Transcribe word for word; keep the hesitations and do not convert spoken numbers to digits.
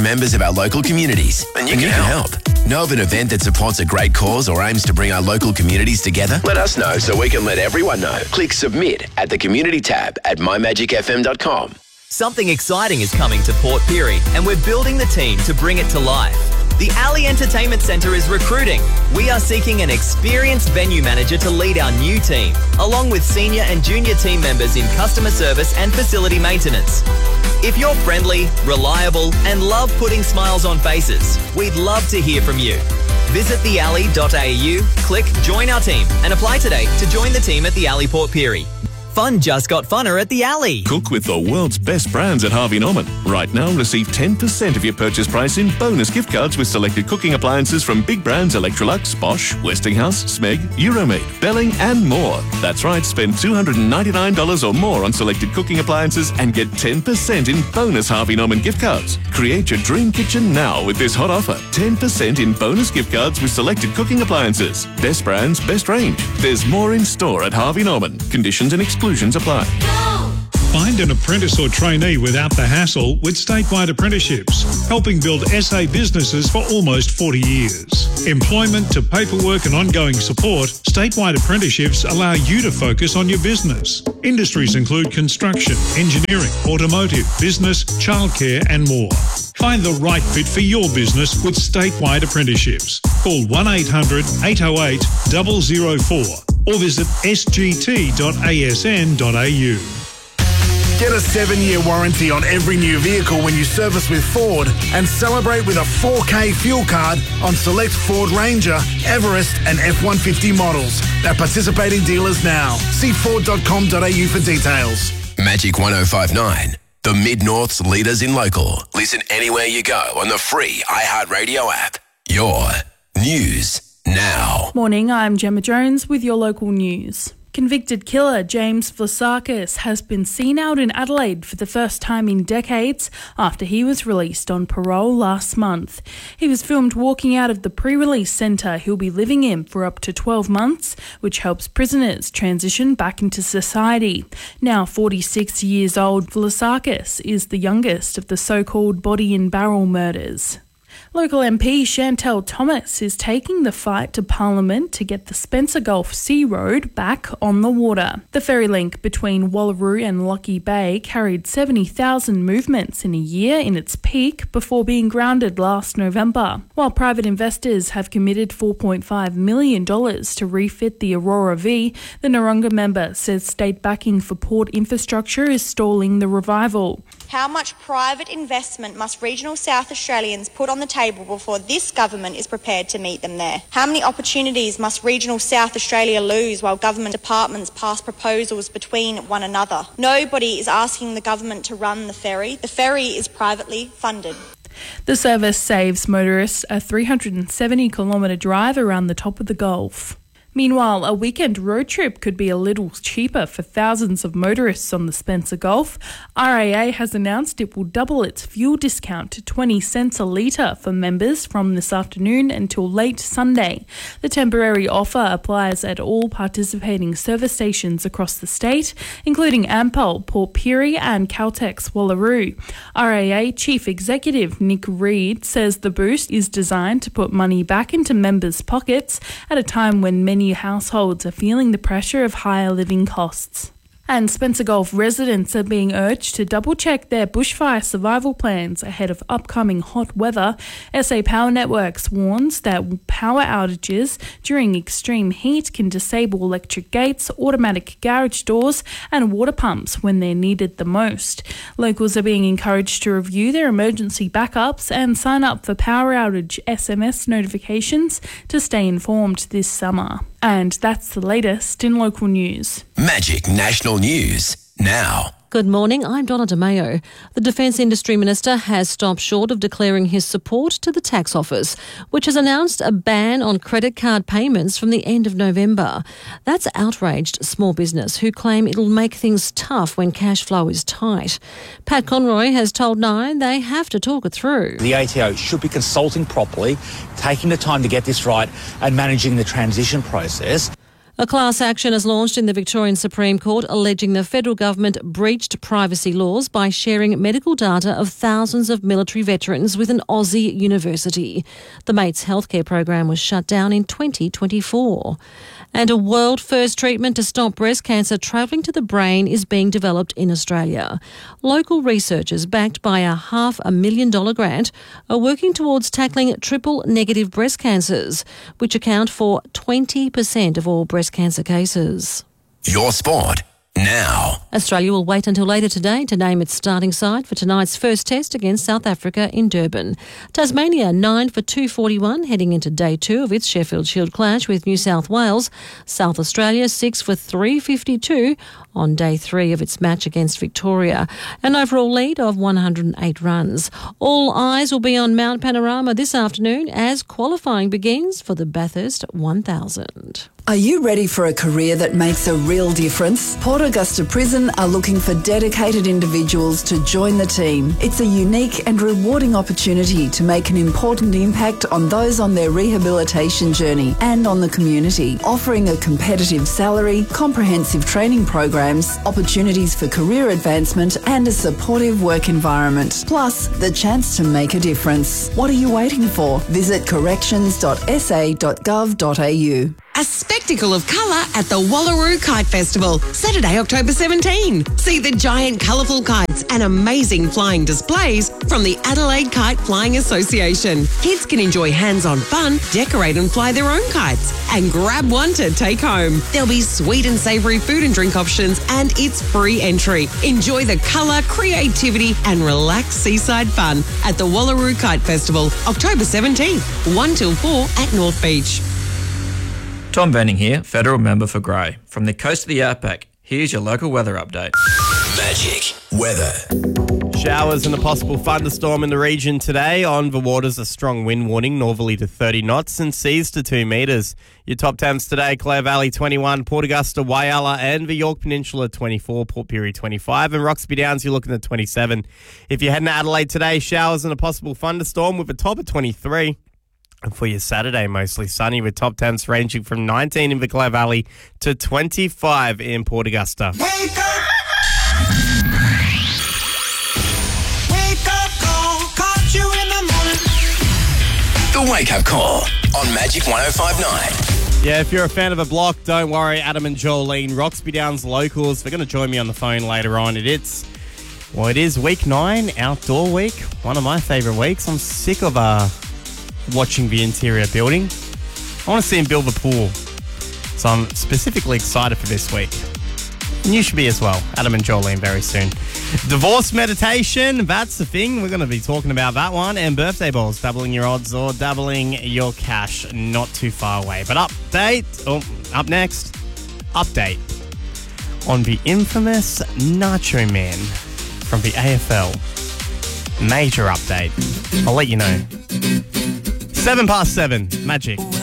members of our local communities. And you, and can, you help. can help. Know of an event that supports a great cause or aims to bring our local communities together? Let us know so we can let everyone know. Click submit at the community tab at my magic f m dot com. Something exciting is coming to Port Pirie, and we're building the team to bring it to life. The Alley Entertainment Centre is recruiting. We are seeking an experienced venue manager to lead our new team, along with senior and junior team members in customer service and facility maintenance. If you're friendly, reliable, and love putting smiles on faces, we'd love to hear from you. Visit the alley dot a u, click Join Our Team, and apply today to join the team at the Alley Port Pirie. Fun just got funner at the Alley. Cook with the world's best brands at Harvey Norman. Right now, receive ten percent of your purchase price in bonus gift cards with selected cooking appliances from big brands Electrolux, Bosch, Westinghouse, Smeg, Euromade, Belling and more. That's right, spend two hundred ninety-nine dollars or more on selected cooking appliances and get ten percent in bonus Harvey Norman gift cards. Create your dream kitchen now with this hot offer. ten percent in bonus gift cards with selected cooking appliances. Best brands, best range. There's more in store at Harvey Norman. Conditions and exclusions apply. Find an apprentice or trainee without the hassle with Statewide Apprenticeships, helping build S A businesses for almost forty years. Employment to paperwork and ongoing support, Statewide Apprenticeships allow you to focus on your business. Industries include construction, engineering, automotive, business, childcare and more. Find the right fit for your business with Statewide Apprenticeships. Call one eight hundred eight oh eight zero zero four or visit s g t dot a s n dot a u. Get a seven-year warranty on every new vehicle when you service with Ford and celebrate with a four K fuel card on select Ford Ranger, Everest and F one fifty models at participating dealers now. See ford dot com dot a u for details. Magic one oh five nine, the Mid-North's leaders in local. Listen anywhere you go on the free iHeartRadio app. Your news now. Morning, I'm Gemma Jones with your local news. Convicted killer James Vlasakis has been seen out in Adelaide for the first time in decades after he was released on parole last month. He was filmed walking out of the pre-release centre he'll be living in for up to twelve months, which helps prisoners transition back into society. Now forty-six years old, Vlasakis is the youngest of the so-called body and barrel murders. Local M P Chantel Thomas is taking the fight to Parliament to get the Spencer Gulf Sea Road back on the water. The ferry link between Wallaroo and Lucky Bay carried seventy thousand movements in a year in its peak before being grounded last November. While private investors have committed four point five million dollars to refit the Aurora V, the Noronga member says state backing for port infrastructure is stalling the revival. How much private investment must regional South Australians put on the table before this government is prepared to meet them there? How many opportunities must regional South Australia lose while government departments pass proposals between one another? Nobody is asking the government to run the ferry. The ferry is privately funded. The service saves motorists a three hundred seventy kilometre drive around the top of the Gulf. Meanwhile, a weekend road trip could be a little cheaper for thousands of motorists on the Spencer Gulf. R A A has announced it will double its fuel discount to twenty cents a litre for members from this afternoon until late Sunday. The temporary offer applies at all participating service stations across the state, including Ampol, Port Pirie and Caltex Wallaroo. R A A Chief Executive Nick Reed says the boost is designed to put money back into members' pockets at a time when many households are feeling the pressure of higher living costs. And Spencer Gulf residents are being urged to double-check their bushfire survival plans ahead of upcoming hot weather. S A Power Networks warns that power outages during extreme heat can disable electric gates, automatic garage doors and water pumps when they're needed the most. Locals are being encouraged to review their emergency backups and sign up for power outage S M S notifications to stay informed this summer. And that's the latest in local news. Magic National News now. Good morning, I'm Donna DeMayo. The Defence Industry Minister has stopped short of declaring his support to the Tax Office, which has announced a ban on credit card payments from the end of November. That's outraged small business who claim it'll make things tough when cash flow is tight. Pat Conroy has told Nine they have to talk it through. The A T O should be consulting properly, taking the time to get this right and managing the transition process. A class action is launched in the Victorian Supreme Court alleging the federal government breached privacy laws by sharing medical data of thousands of military veterans with an Aussie university. The Mates healthcare program was shut down in twenty twenty-four. And a world-first treatment to stop breast cancer travelling to the brain is being developed in Australia. Local researchers, backed by a half a million dollar grant, are working towards tackling triple-negative breast cancers, which account for twenty percent of all breast cancer cases. Your sport now. Australia will wait until later today to name its starting side for tonight's first test against South Africa in Durban. Tasmania nine for two forty-one heading into day two of its Sheffield Shield clash with New South Wales. South Australia six for three fifty-two on day three of its match against Victoria. An overall lead of one hundred eight runs. All eyes will be on Mount Panorama this afternoon as qualifying begins for the Bathurst one thousand. Are you ready for a career that makes a real difference? Port Augusta Prison are looking for dedicated individuals to join the team. It's a unique and rewarding opportunity to make an important impact on those on their rehabilitation journey and on the community, offering a competitive salary, comprehensive training programs, opportunities for career advancement and a supportive work environment. Plus, the chance to make a difference. What are you waiting for? Visit corrections dot s a dot gov dot a u. A spectacle of colour at the Wallaroo Kite Festival, Saturday, October seventeenth. See the giant colourful kites and amazing flying displays from the Adelaide Kite Flying Association. Kids can enjoy hands-on fun, decorate and fly their own kites, and grab one to take home. There'll be sweet and savoury food and drink options, and it's free entry. Enjoy the colour, creativity and relaxed seaside fun at the Wallaroo Kite Festival, October seventeenth, one till four at North Beach. Tom Benning here, Federal Member for Grey. From the coast of the outback, here's your local weather update. Magic weather. Showers and a possible thunderstorm in the region today. On the waters, a strong wind warning, northerly to thirty knots and seas to two metres. Your top temps today, Clare Valley twenty-one, Port Augusta, Whyalla and the Yorke Peninsula twenty-four, Port Pirie twenty-five and Roxby Downs you're looking at twenty-seven. If you're heading to Adelaide today, showers and a possible thunderstorm with a top of twenty-three. And for your Saturday, mostly sunny with top temps ranging from nineteen in the Clare Valley to twenty-five in Port Augusta. Wake up! Wake up call, caught you in the morning. The Wake Up Call on Magic one oh five point nine. Yeah, if you're a fan of a block, don't worry. Adam and Jolene, Roxby Downs locals, they're going to join me on the phone later on. It, it's, well, it is week nine, outdoor week. One of my favourite weeks. I'm sick of uh, watching the interior building. I want to see him build the pool. So I'm specifically excited for this week. And you should be as well. Adam and Jolene very soon. Divorce meditation, that's the thing. We're going to be talking about that one. And birthday balls, doubling your odds or doubling your cash. Not too far away. But update, oh, up next, update on the infamous Nacho Man from the A F L. Major update. I'll let you know. Seven past seven, Magic.